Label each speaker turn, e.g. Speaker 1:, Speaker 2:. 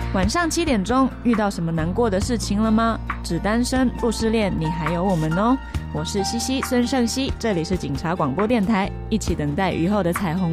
Speaker 1: 晚上7点钟，遇到什么难过的事情了吗？只单身不失恋，你还有我们哦。我是西西孙盛熙，这里是警察广播电台，一起等待雨后的彩虹。